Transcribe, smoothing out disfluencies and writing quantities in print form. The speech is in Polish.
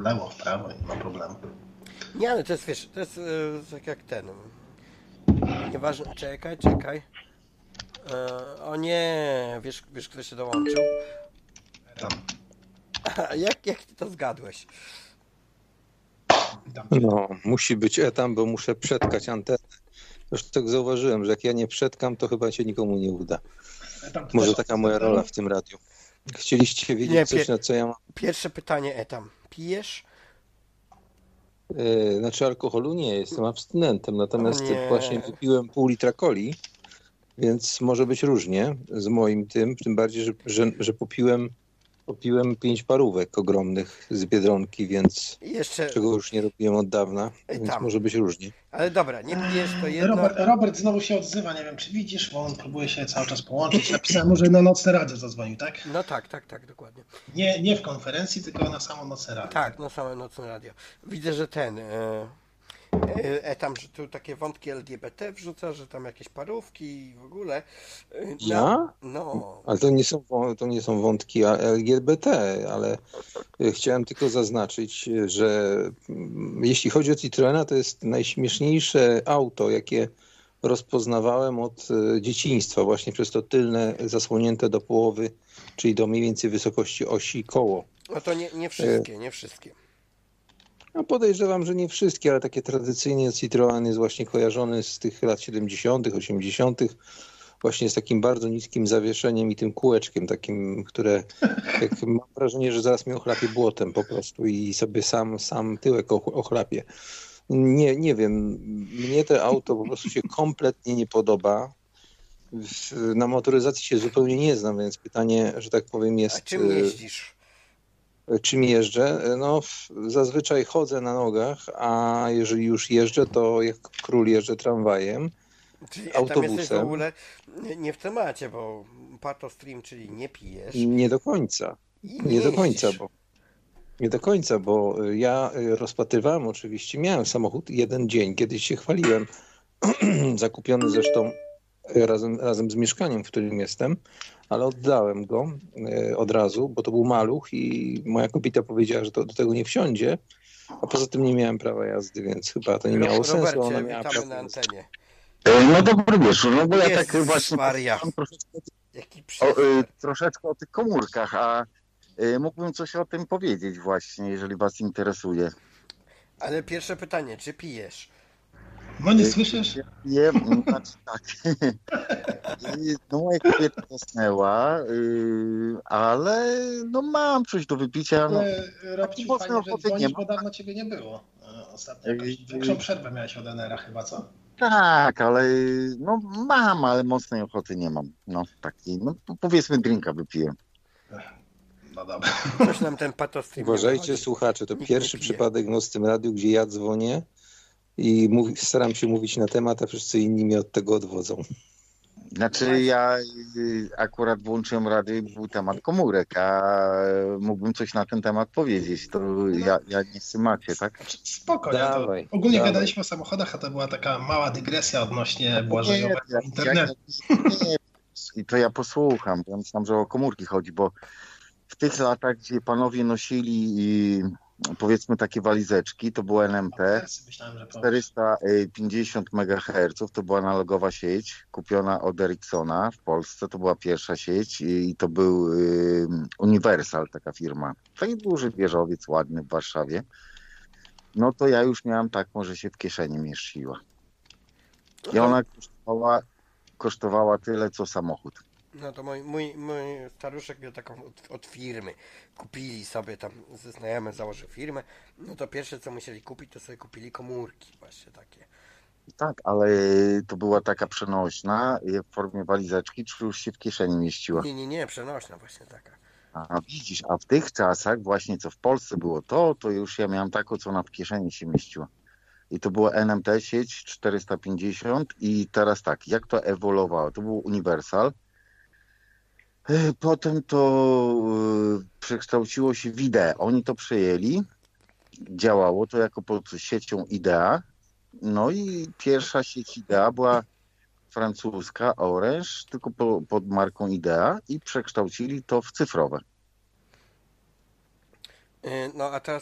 lewo, w prawo i nie ma problemu. Nie, ale to jest, wiesz, to jest tak jak ten. Nieważne, czekaj. O nie, wiesz kto się dołączył? Tam, Jak ty to zgadłeś? tam. No, musi być etam, bo muszę przetkać antenę. Już tak zauważyłem, że jak ja nie przetkam, to chyba się nikomu nie uda. Etam, Może też taka moja rola w tym radiu. Chcieliście wiedzieć Nie, coś, na co ja mam? Pierwsze pytanie, Etam. Pijesz? Znaczy alkoholu nie, jestem abstynentem, natomiast Nie. właśnie wypiłem pół litra coli, więc może być różnie z moim tym bardziej, że popiłem 5 parówek ogromnych z Biedronki, więc Jeszcze. czego już nie robiłem od dawna, więc tam. może być różnie. Ale dobra, nie pijesz to jedno. Robert znowu się odzywa, nie wiem czy widzisz, bo on próbuje się cały czas połączyć. Napisałem mu, że na nocne radio zadzwonił, tak? No tak, dokładnie. Nie w konferencji, tylko na samo nocne radio. Tak, no same nocne radio. Widzę, że tam, że tu takie wątki LGBT wrzuca, że tam jakieś parówki i w ogóle. Ja? No. Ale to nie są wątki LGBT, ale chciałem tylko zaznaczyć, że jeśli chodzi o Citroena, to jest najśmieszniejsze auto, jakie rozpoznawałem od dzieciństwa, właśnie przez to tylne, zasłonięte do połowy, czyli do mniej więcej wysokości osi koło. No to nie wszystkie. No podejrzewam, że nie wszystkie, ale takie tradycyjnie Citroen jest właśnie kojarzony z tych lat 70., 80., właśnie z takim bardzo niskim zawieszeniem i tym kółeczkiem takim, które jak mam wrażenie, że zaraz mnie ochlapie błotem po prostu i sobie sam tyłek ochlapie. Nie wiem, mnie to auto po prostu się kompletnie nie podoba. Na motoryzacji się zupełnie nie znam, więc pytanie, że tak powiem, jest... A czym jeździsz? Czym jeżdżę? No, zazwyczaj chodzę na nogach, a jeżeli już jeżdżę, to jak król jeżdżę tramwajem, Czyli autobusem. tam jesteś w ogóle nie w temacie, bo patostream, czyli nie pijesz. Nie do końca. Nie do końca, bo ja rozpatrywałem oczywiście, miałem samochód jeden dzień, kiedyś się chwaliłem, zakupiony zresztą razem z mieszkaniem, w którym jestem, ale oddałem go od razu, bo to był maluch i moja kobieta powiedziała, że to do tego nie wsiądzie, a poza tym nie miałem prawa jazdy, więc chyba to nie miało sensu. Robercie, Ona miała witamy prawo na jazdy. antenie. No dobry wieczór, no bo ja Jezus tak właśnie Maria. Jaki troszeczkę o tych komórkach, a mógłbym coś o tym powiedzieć właśnie, jeżeli was interesuje. Ale pierwsze pytanie, czy pijesz? No nie słyszysz? Nie, znaczy tak. No moja kobieta zasnęła, ale no mam coś do wypicia. No. Robci, fajnie, że dzwonisz, bo dawno ciebie nie było. Ostatnio jakąś większą przerwę miałeś od NR-a chyba, co? Tak, ale no mam, ale mocnej ochoty nie mam. No taki, no powiedzmy drinka wypiję. No dobra. Coś nam ten patostream. Uważajcie słuchacze, to Nikt pierwszy nie pije. przypadek w Nocnym Radiu, gdzie ja dzwonię i staram się mówić na temat, a wszyscy inni mnie od tego odwodzą. Znaczy ja akurat włączyłem radio i był temat komórek, a mógłbym coś na ten temat powiedzieć. To ja nie chcę macie, tak? Spoko, nie? To ogólnie gadaliśmy o samochodach, a to była taka mała dygresja odnośnie błażejowego internetu. Nie, i to ja posłucham, bo ja myślałem, że o komórki chodzi, bo w tych latach, gdzie panowie nosili powiedzmy takie walizeczki, to było NMT, 450 MHz, to była analogowa sieć, kupiona od Ericssona w Polsce, to była pierwsza sieć i to był Universal, taka firma. Taki duży wieżowiec, ładny w Warszawie. No to ja już miałem taką, że się w kieszeni mieściła. I ona kosztowała tyle, co samochód. No to mój staruszek miał taką od firmy. Kupili sobie tam, ze znajomym założył firmę. No to pierwsze co musieli kupić, to sobie kupili komórki właśnie takie. Tak, ale to była taka przenośna w formie walizeczki, czy już się w kieszeni mieściła? Nie, przenośna właśnie taka. A widzisz, a w tych czasach właśnie co w Polsce było to już ja miałem taką, co ona w kieszeni się mieściła. I to była NMT sieć 450 i teraz tak, jak to ewoluowało? To był Universal. Potem to przekształciło się w IDEA. Oni to przejęli, działało to jako pod siecią IDEA. No i pierwsza sieć IDEA była francuska, Orange, tylko pod marką IDEA i przekształcili to w cyfrowe. No a teraz